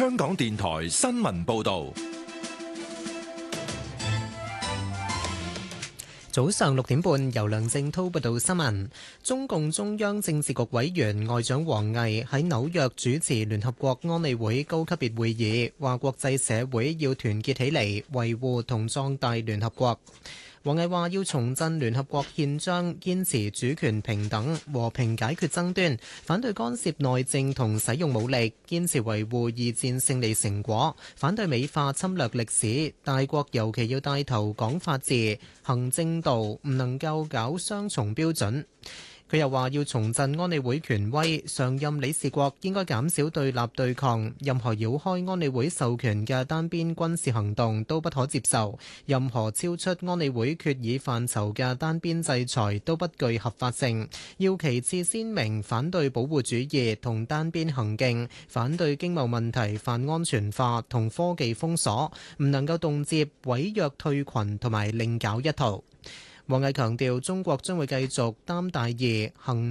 香港電台新聞報道。 早上6點半，由梁正滔報道新聞。中共中央政治局委員外長王毅喺紐約主持聯合國安理會高級別會議，話國際社會要團結起嚟，維護同壯大聯合國。王毅話要重振聯合國憲章，堅持主權平等、和平解決爭端，反對干涉內政同使用武力，堅持維護二戰勝利成果，反對美化侵略歷史。大國尤其要帶頭講法治、行正道，唔能夠搞雙重標準。佢又話要重振安理會權威，常任理事國應該減少對立對抗，任何繞開安理會授權嘅單邊軍事行動都不可接受，任何超出安理會決議範疇嘅單邊制裁都不具合法性。要旗幟鮮明反對保護主義同單邊行徑，反對經貿問題泛安全化同科技封鎖，唔能夠動輒毀約退群同埋另搞一套。王毅強調，中國將會繼續擔大義、行